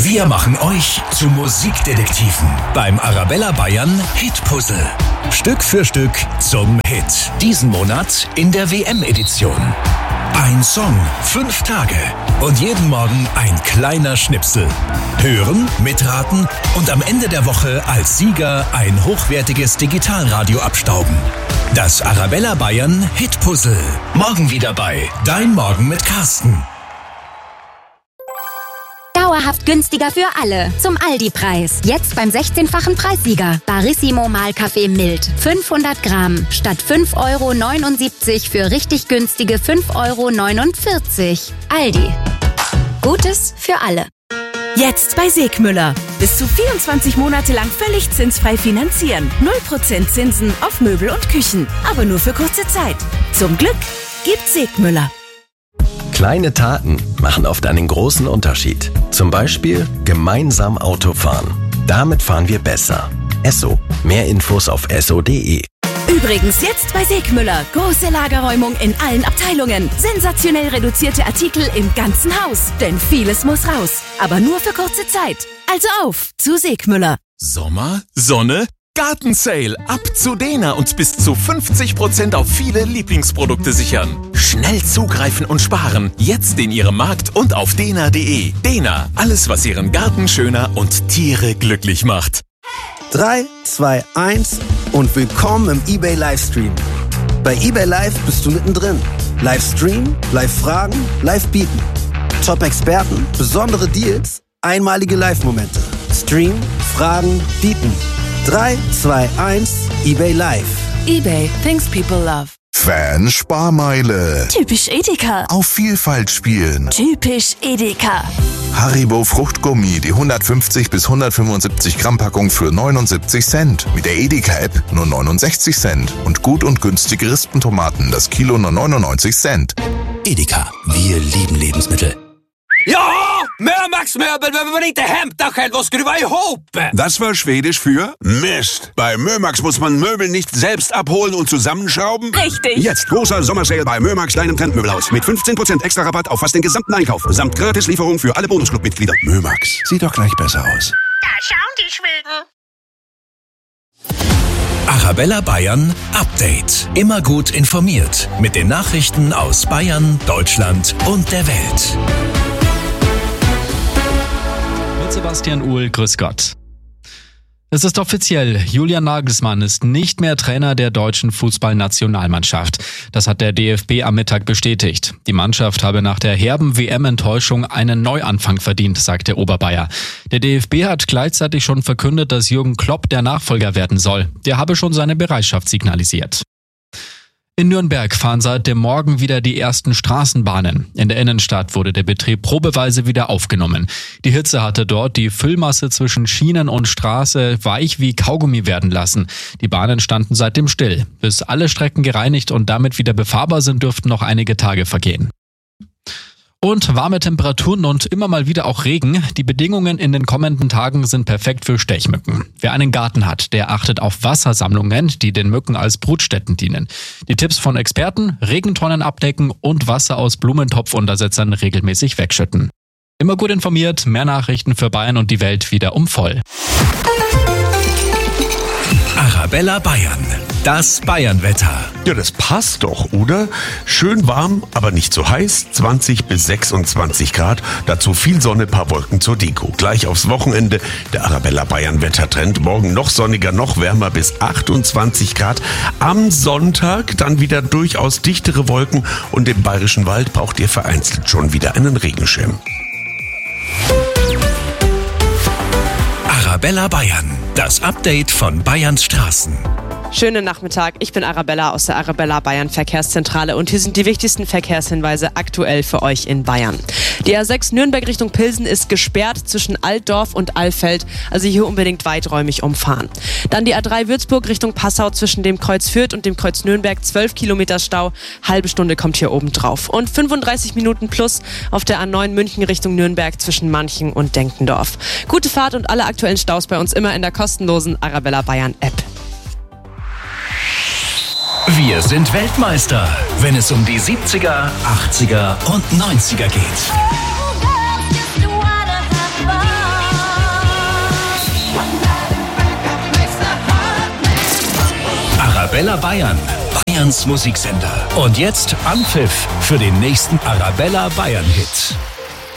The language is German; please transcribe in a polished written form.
Wir machen euch zu Musikdetektiven beim Arabella Bayern Hitpuzzle. Stück für Stück zum Hit. Diesen Monat in der WM-Edition. Ein Song, 5 Tage und jeden Morgen ein kleiner Schnipsel. Hören, mitraten und am Ende der Woche als Sieger ein hochwertiges Digitalradio abstauben. Das Arabella Bayern Hitpuzzle. Morgen wieder bei Dein Morgen mit Carsten. Dauerhaft günstiger für alle. Zum Aldi-Preis. Jetzt beim 16-fachen Preissieger. Barissimo Mahlkaffee mild. 500 Gramm. Statt 5,79 € für richtig günstige 5,49 €. Aldi. Gutes für alle. Jetzt bei Segmüller. Bis zu 24 Monate lang völlig zinsfrei finanzieren. 0% Zinsen auf Möbel und Küchen. Aber nur für kurze Zeit. Zum Glück gibt's Segmüller. Kleine Taten machen oft einen großen Unterschied. Zum Beispiel gemeinsam Auto fahren. Damit fahren wir besser. Esso. Mehr Infos auf esso.de. Übrigens jetzt bei Segmüller. Große Lagerräumung in allen Abteilungen. Sensationell reduzierte Artikel im ganzen Haus. Denn vieles muss raus. Aber nur für kurze Zeit. Also auf zu Segmüller. Sommer, Sonne, Gartensale. Ab zu Dena und bis zu 50% auf viele Lieblingsprodukte sichern. Schnell zugreifen und sparen. Jetzt in Ihrem Markt und auf dena.de. Dena. Alles, was Ihren Garten schöner und Tiere glücklich macht. 3, 2, 1 und willkommen im eBay Livestream. Bei eBay Live bist du mittendrin. Livestream, Live-Fragen, Live-Bieten. Top-Experten, besondere Deals, einmalige Live-Momente. Stream, Fragen, Bieten. 3, 2, 1, eBay Live. eBay, things people love. Fan-Sparmeile. Typisch Edeka. Auf Vielfalt spielen. Typisch Edeka. Haribo Fruchtgummi, die 150 bis 175 Gramm Packung für 79 Cent. Mit der Edeka-App nur 69 Cent. Und gut und günstige Rispentomaten, das Kilo nur 99 Cent. Edeka, wir lieben Lebensmittel. Ja, Mömax-Möbel, wenn wir nicht Hemdachel, was skruva ihop. Das war Schwedisch für Mist. Bei Mömax muss man Möbel nicht selbst abholen und zusammenschrauben. Richtig. Jetzt großer Sommersale bei Mömax, deinem Trendmöbelhaus. Mit 15% extra Rabatt auf fast den gesamten Einkauf. Samt Gratislieferung für alle Bonusclub-Mitglieder. Mömax, sieht doch gleich besser aus. Da schauen die Schweden. Arabella Bayern Update. Immer gut informiert mit den Nachrichten aus Bayern, Deutschland und der Welt. Sebastian Uhl, grüß Gott. Es ist offiziell, Julian Nagelsmann ist nicht mehr Trainer der deutschen Fußballnationalmannschaft. Das hat der DFB am Mittag bestätigt. Die Mannschaft habe nach der herben WM-Enttäuschung einen Neuanfang verdient, sagt der Oberbayer. Der DFB hat gleichzeitig schon verkündet, dass Jürgen Klopp der Nachfolger werden soll. Der habe schon seine Bereitschaft signalisiert. In Nürnberg fahren seit dem Morgen wieder die ersten Straßenbahnen. In der Innenstadt wurde der Betrieb probeweise wieder aufgenommen. Die Hitze hatte dort die Füllmasse zwischen Schienen und Straße weich wie Kaugummi werden lassen. Die Bahnen standen seitdem still. Bis alle Strecken gereinigt und damit wieder befahrbar sind, dürften noch einige Tage vergehen. Und warme Temperaturen und immer mal wieder auch Regen. Die Bedingungen in den kommenden Tagen sind perfekt für Stechmücken. Wer einen Garten hat, der achtet auf Wassersammlungen, die den Mücken als Brutstätten dienen. Die Tipps von Experten: Regentonnen abdecken und Wasser aus Blumentopfuntersetzern regelmäßig wegschütten. Immer gut informiert, mehr Nachrichten für Bayern und die Welt wieder um voll. Arabella Bayern, das Bayernwetter. Ja, das passt doch, oder? Schön warm, aber nicht so heiß, 20 bis 26 Grad. Dazu viel Sonne, paar Wolken zur Deko. Gleich aufs Wochenende der Arabella Bayern Wettertrend. Morgen noch sonniger, noch wärmer bis 28 Grad. Am Sonntag dann wieder durchaus dichtere Wolken und im Bayerischen Wald braucht ihr vereinzelt schon wieder einen Regenschirm. Arabella Bayern, das Update von Bayerns Straßen. Schönen Nachmittag, ich bin Arabella aus der Arabella Bayern Verkehrszentrale und hier sind die wichtigsten Verkehrshinweise aktuell für euch in Bayern. Die A6 Nürnberg Richtung Pilsen ist gesperrt zwischen Altdorf und Alfeld, also hier unbedingt weiträumig umfahren. Dann die A3 Würzburg Richtung Passau zwischen dem Kreuz Fürth und dem Kreuz Nürnberg, 12 Kilometer Stau, halbe Stunde kommt hier oben drauf. Und 35 Minuten plus auf der A9 München Richtung Nürnberg zwischen Manching und Denkendorf. Gute Fahrt und alle aktuellen Staus bei uns immer in der kostenlosen Arabella Bayern App. Wir sind Weltmeister, wenn es um die 70er, 80er und 90er geht. Arabella Bayern, Bayerns Musiksender. Und jetzt Anpfiff für den nächsten Arabella Bayern Hit.